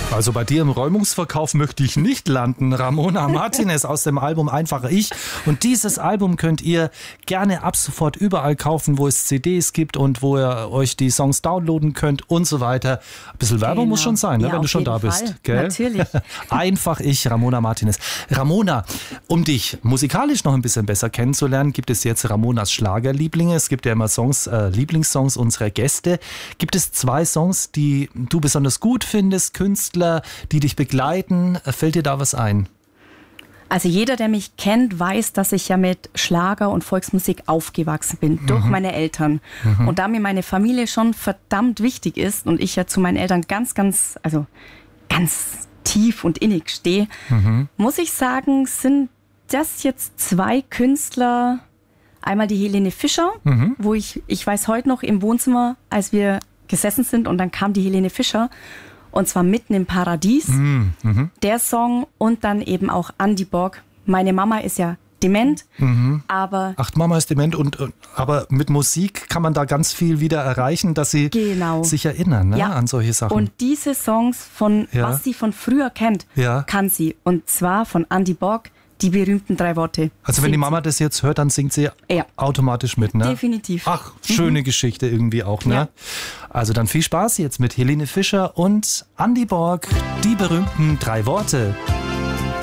Also bei dir im Räumungsverkauf möchte ich nicht landen. Ramona Martinez aus dem Album Einfach Ich. Und dieses Album könnt ihr gerne ab sofort überall kaufen, wo es CDs gibt und wo ihr euch die Songs downloaden könnt und so weiter. Ein bisschen Werbung muss schon sein, ne, Ja, wenn du schon da Fall. bist. Gell? Natürlich. Einfach Ich, Ramona Martinez. Ramona, um dich musikalisch noch ein bisschen besser kennenzulernen, gibt es jetzt Ramonas Schlagerlieblinge. Es gibt ja immer Songs, Lieblingssongs unserer Gäste. Gibt es 2 Songs, die du besonders gut findest, Künstler, die dich begleiten? Fällt dir da was ein? Also jeder, der mich kennt, weiß, dass ich ja mit Schlager und Volksmusik aufgewachsen bin, durch meine Eltern. Und da mir meine Familie schon verdammt wichtig ist und ich ja zu meinen Eltern ganz tief und innig stehe, muss ich sagen, sind das jetzt 2 Künstler. Einmal die Helene Fischer, wo ich weiß heute noch im Wohnzimmer, als wir gesessen sind und dann kam die Helene Fischer. Und zwar Mitten im Paradies, der Song, und dann eben auch Andy Borg. Meine Mama ist ja dement, aber... Ach, Mama ist dement, aber mit Musik kann man da ganz viel wieder erreichen, dass sie sich erinnern, ne, an solche Sachen. Und diese Songs, was sie von früher kennt, kann sie. Und zwar von Andy Borg, die berühmten 3 Worte. Also wenn die Mama das jetzt hört, dann singt sie automatisch mit, ne? Definitiv. Ach, schöne Geschichte irgendwie auch, ne? Ja. Also dann viel Spaß jetzt mit Helene Fischer und Andy Borg, die berühmten 3 Worte.